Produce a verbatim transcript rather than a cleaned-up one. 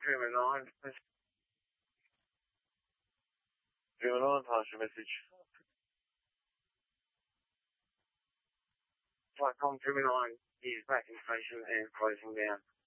Dreamer nine. Dreamer nine, pass your message. Flight com Dreamer nine is back in station and closing down.